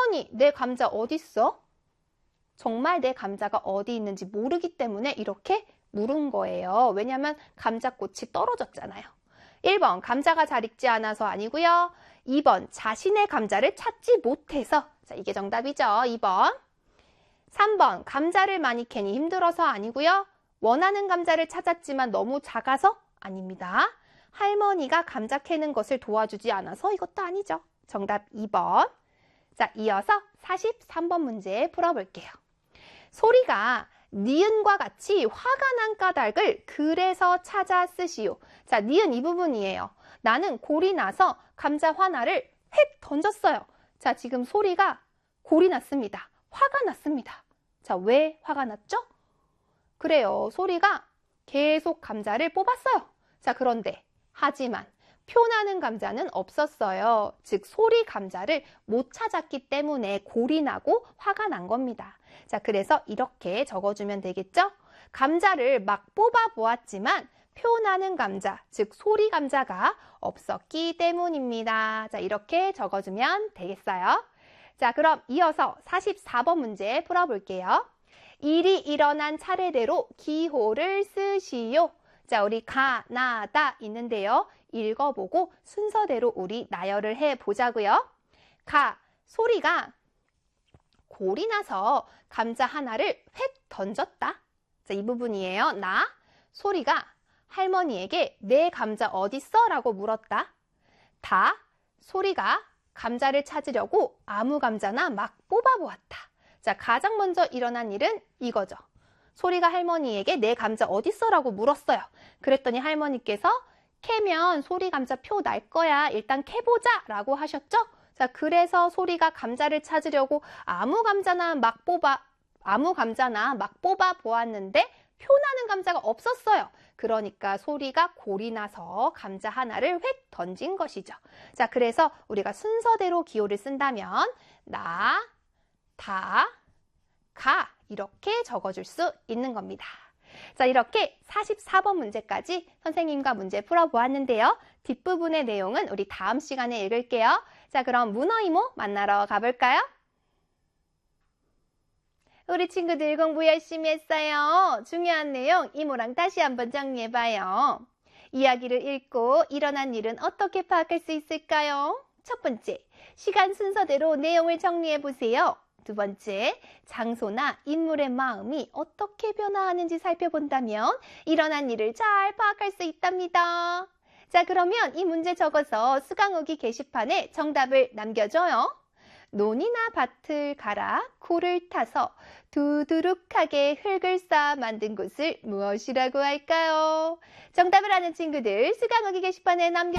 할머니, 내 감자 어딨어? 정말 내 감자가 어디 있는지 모르기 때문에 이렇게 물은 거예요. 왜냐하면 감자꽃이 떨어졌잖아요. 1번, 감자가 잘 익지 않아서 아니고요. 2번, 자신의 감자를 찾지 못해서. 자, 이게 정답이죠. 2번. 3번, 감자를 많이 캐니 힘들어서 아니고요. 원하는 감자를 찾았지만 너무 작아서 아닙니다. 할머니가 감자 캐는 것을 도와주지 않아서 이것도 아니죠. 정답 2번. 자, 이어서 43번 문제 풀어볼게요. 소리가 니은과 같이 화가 난 까닭을 그래서 찾아 쓰시오. 자, 니은 이 부분이에요. 나는 골이 나서 감자 하나를 휙 던졌어요. 자, 지금 소리가 골이 났습니다. 화가 났습니다. 자, 왜 화가 났죠? 그래요. 소리가 계속 감자를 뽑았어요. 자, 그런데 하지만 표나는 감자는 없었어요. 즉 소리 감자를 못 찾았기 때문에 골이 나고 화가 난 겁니다. 자, 그래서 이렇게 적어주면 되겠죠? 감자를 막 뽑아 보았지만 표나는 감자, 즉 소리 감자가 없었기 때문입니다. 자, 이렇게 적어주면 되겠어요. 자, 그럼 이어서 44번 문제 풀어볼게요. 일이 일어난 차례대로 기호를 쓰시오. 자, 우리 가, 나, 다 있는데요. 읽어보고 순서대로 우리 나열을 해보자고요. 가, 소리가 골이 나서 감자 하나를 휙 던졌다. 자, 이 부분이에요. 나, 소리가 할머니에게 내 감자 어딨어? 라고 물었다. 다, 소리가 감자를 찾으려고 아무 감자나 막 뽑아보았다. 자, 가장 먼저 일어난 일은 이거죠. 소리가 할머니에게 내 감자 어딨어? 라고 물었어요. 그랬더니 할머니께서 캐면 소리 감자 표 날 거야. 일단 캐보자 라고 하셨죠? 자, 그래서 소리가 감자를 찾으려고 아무 감자나 막 뽑아 보았는데 표 나는 감자가 없었어요. 그러니까 소리가 골이 나서 감자 하나를 휙 던진 것이죠. 자, 그래서 우리가 순서대로 기호를 쓴다면 나, 다, 가 이렇게 적어줄 수 있는 겁니다. 자, 이렇게 44번 문제까지 선생님과 문제 풀어보았는데요. 뒷부분의 내용은 우리 다음 시간에 읽을게요. 자, 그럼 문어 이모 만나러 가볼까요? 우리 친구들 공부 열심히 했어요. 중요한 내용 이모랑 다시 한번 정리해봐요. 이야기를 읽고 일어난 일은 어떻게 파악할 수 있을까요? 첫 번째, 시간 순서대로 내용을 정리해보세요. 두 번째, 장소나 인물의 마음이 어떻게 변화하는지 살펴본다면 일어난 일을 잘 파악할 수 있답니다. 자, 그러면 이 문제 적어서 수강후기 게시판에 정답을 남겨줘요. 논이나 밭을 갈아 굴을 타서 두두룩하게 흙을 쌓아 만든 곳을 무엇이라고 할까요? 정답을 아는 친구들 수강후기 게시판에 남겨